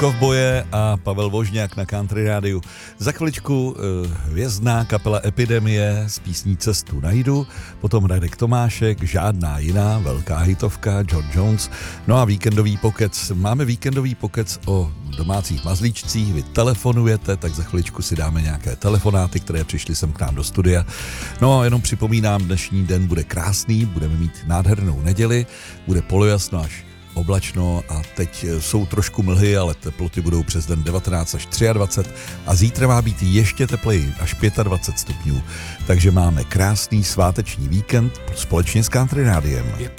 Kovboje a Pavel Vožňák na Country Rádiu. Za chviličku hvězdná kapela Epidemie s písní Cestu najdu, potom Radek Tomášek, Žádná jiná, velká hitovka, John Jones, no a víkendový pokec. Máme víkendový pokec o domácích mazlíčcích, vy telefonujete, tak za chviličku si dáme nějaké telefonáty, které přišly sem k nám do studia. No a jenom připomínám, dnešní den bude krásný, budeme mít nádhernou neděli, bude polojasno až oblačno a teď jsou trošku mlhy, ale teploty budou přes den 19 až 23 a zítra má být ještě tepleji, až 25 stupňů. Takže máme krásný sváteční víkend společně s Country Rádiem. Je